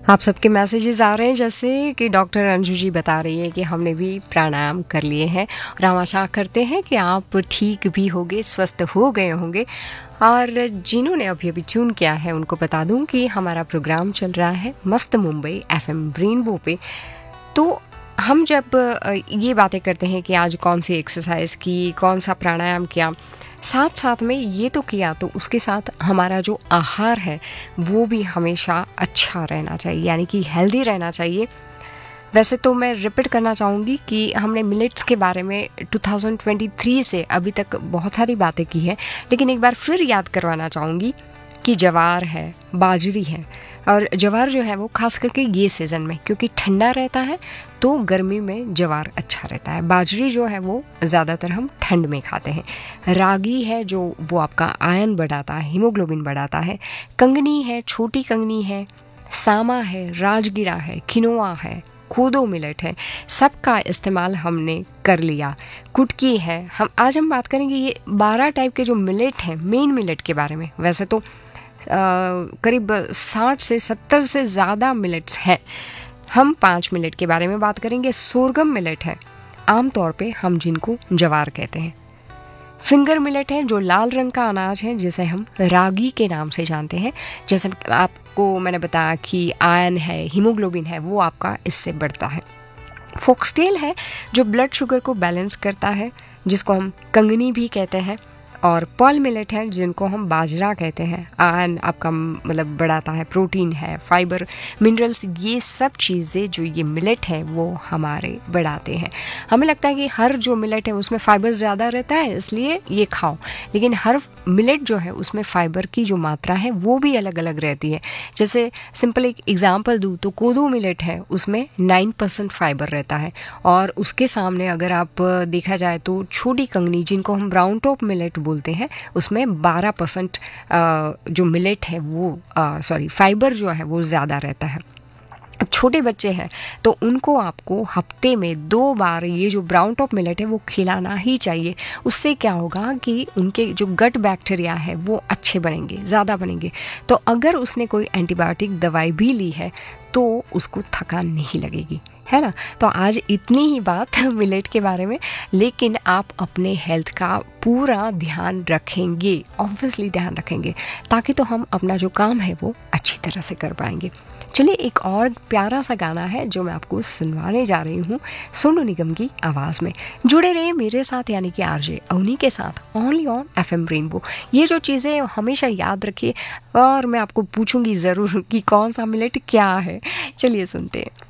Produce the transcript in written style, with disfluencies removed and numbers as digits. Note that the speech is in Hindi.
आप सबके मैसेजेस आ रहे हैं जैसे कि डॉक्टर अंजू जी बता रही है कि हमने भी प्राणायाम कर लिए हैं और हम आशा करते हैं कि आप ठीक भी होंगे, स्वस्थ हो गए होंगे। और जिन्होंने अभी अभी ट्यून किया है उनको बता दूं कि हमारा प्रोग्राम चल रहा है मस्त मुंबई एफएम रेनबो पे। तो हम जब ये बातें करते हैं कि आज कौन सी एक्सरसाइज की, कौन सा प्राणायाम किया, साथ साथ में ये तो किया, तो उसके साथ हमारा जो आहार है वो भी हमेशा अच्छा रहना चाहिए, यानी कि हेल्दी रहना चाहिए। वैसे तो मैं रिपीट करना चाहूँगी कि हमने मिलेट्स के बारे में 2023 से अभी तक बहुत सारी बातें की है, लेकिन एक बार फिर याद करवाना चाहूँगी कि ज्वार है, बाजरी है। और ज्वार जो है वो खास करके ये सीज़न में, क्योंकि ठंडा रहता है तो गर्मी में ज्वार अच्छा रहता है। बाजरी जो है वो ज़्यादातर हम ठंड में खाते हैं। रागी है जो वो आपका आयरन बढ़ाता है, हीमोग्लोबिन बढ़ाता है। कंगनी है, छोटी कंगनी है, सामा है, राजगिरा है, किनोआ है, कोदो मिलेट है, सबका इस्तेमाल हमने कर लिया। कुटकी है। हम बात करेंगे ये 12 टाइप के जो मिलेट हैं, मेन मिलेट के बारे में। वैसे तो करीब 60 से 70 से ज़्यादा मिलेट्स हैं। हम 5 मिलेट के बारे में बात करेंगे। सोरगम मिलेट है, आमतौर पे हम जिनको ज्वार कहते हैं। फिंगर मिलेट है जो लाल रंग का अनाज है, जिसे हम रागी के नाम से जानते हैं। जैसे आपको मैंने बताया कि आयरन है, हीमोग्लोबिन है, वो आपका इससे बढ़ता है। फोक्सटेल है जो ब्लड शुगर को बैलेंस करता है, जिसको हम कंगनी भी कहते हैं। और पर्ल मिलेट है जिनको हम बाजरा कहते हैं। आयरन आपका मतलब बढ़ाता है, प्रोटीन है, फाइबर, मिनरल्स, ये सब चीज़ें जो ये मिलेट है वो हमारे बढ़ाते हैं। हमें लगता है कि हर जो मिलेट है उसमें फाइबर ज़्यादा रहता है इसलिए ये खाओ, लेकिन हर मिलेट जो है उसमें फाइबर की जो मात्रा है वो भी अलग अलग रहती है। जैसे सिंपल एक एग्जांपल दूँ तो कोदो मिलेट है, उसमें 9% फाइबर रहता है। और उसके सामने अगर आप देखा जाए तो छोटी कंगनी जिनको हम ब्राउन टॉप मिलेट बोलते हैं, उसमें 12% जो मिलेट है वो फाइबर जो है वो ज़्यादा रहता है। छोटे बच्चे हैं तो उनको आपको हफ्ते में 2 बार ये जो ब्राउन टॉप मिलेट है वो खिलाना ही चाहिए। उससे क्या होगा कि उनके जो गट बैक्टीरिया है वो अच्छे बनेंगे, ज़्यादा बनेंगे। तो अगर उसने कोई एंटीबायोटिक दवाई भी ली है तो उसको थकान नहीं लगेगी, है ना। तो आज इतनी ही बात मिलेट के बारे में, लेकिन आप अपने हेल्थ का पूरा ध्यान रखेंगे, ऑब्वियसली ध्यान रखेंगे, ताकि तो हम अपना जो काम है वो अच्छी तरह से कर पाएंगे। चलिए एक और प्यारा सा गाना है जो मैं आपको सुनवाने जा रही हूँ, सोनू निगम की आवाज़ में। जुड़े रहे मेरे साथ, यानी कि आरजे अवनी के साथ, ओनली ऑन एफएम रेनबो। ये जो चीज़ें हमेशा याद रखिए, और मैं आपको पूछूंगी ज़रूर कि कौन सा मिलेट क्या है। चलिए सुनते हैं।